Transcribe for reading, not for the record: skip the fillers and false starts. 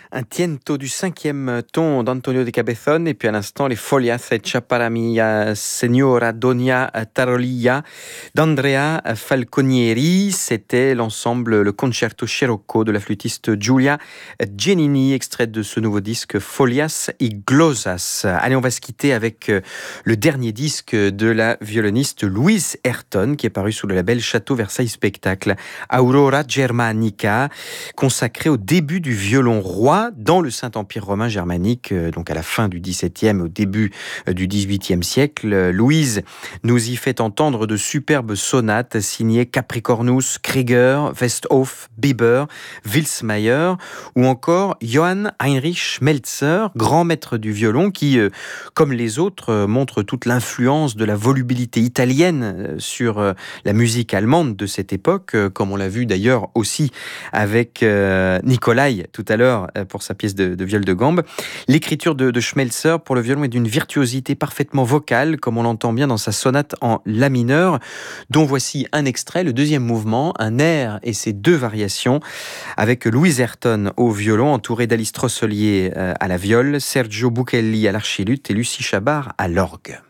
Un tiento du cinquième ton d'Antonio de Cabezón et puis à l'instant les Folias Hecha para mi Signora Donia Tarolilla d'Andrea Falconieri. C'était l'ensemble, le concerto Scirocco de la flûtiste Giulia Giannini, extrait de ce nouveau disque Folias y Glosas. Allez, on va se quitter avec le dernier disque de la violoniste Louise Ayrton qui est paru sous le label Château Versailles Spectacle, Aurora Germanica, consacré au début du violon roi dans le Saint-Empire romain germanique, donc à la fin du XVIIe, au début du XVIIIe siècle. Louise nous y fait entendre de superbes sonates signées Capricornus, Krieger, Westhoff, Bieber, Wilsmeyer ou encore Johann Heinrich Meltzer, grand maître du violon qui, comme les autres, montre toute l'influence de la volubilité italienne sur la musique allemande de cette époque, comme on l'a vu d'ailleurs aussi avec Nicolai tout à l'heure pour sa pièce de viol de gambe. L'écriture de Schmelzer pour le violon est d'une virtuosité parfaitement vocale, comme on l'entend bien dans sa sonate en la mineur, dont voici un extrait, le deuxième mouvement, un air et ses deux variations, avec Louise Ayrton au violon, entourée d'Alice Trosselier à la viole, Sergio Buchelli à l'archiluth et Lucie Chabard à l'orgue.